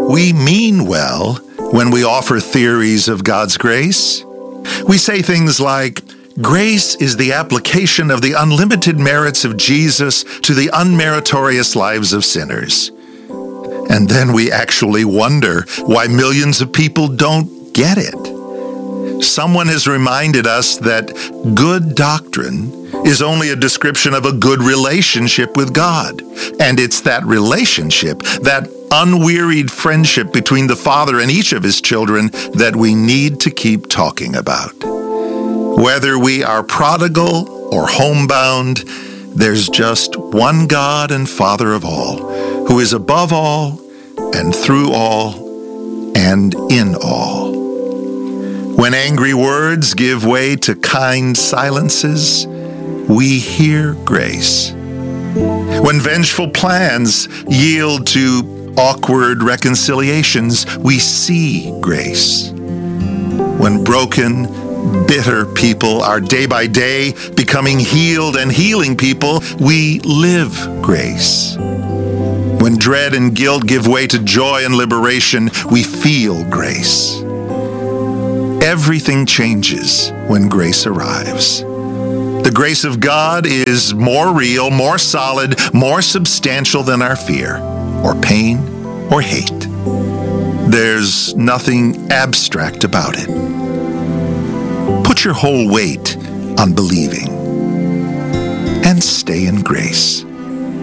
We mean well when we offer theories of God's grace. We say things like, grace is the application of the unlimited merits of Jesus to the unmeritorious lives of sinners. And then we actually wonder why millions of people don't get it. Someone has reminded us that good doctrine is only a description of a good relationship with God. And it's that relationship, that unwearied friendship between the Father and each of his children that we need to keep talking about. Whether we are prodigal or homebound, there's just one God and Father of all, who is above all and through all and in all. When angry words give way to kind silences, we hear grace. When vengeful plans yield to awkward reconciliations, we see grace. When broken, bitter people are day by day becoming healed and healing people, we live grace. When dread and guilt give way to joy and liberation, we feel grace. Everything changes when grace arrives. The grace of God is more real, more solid, more substantial than our fear, or pain, or hate. There's nothing abstract about it. Put your whole weight on believing and stay in grace.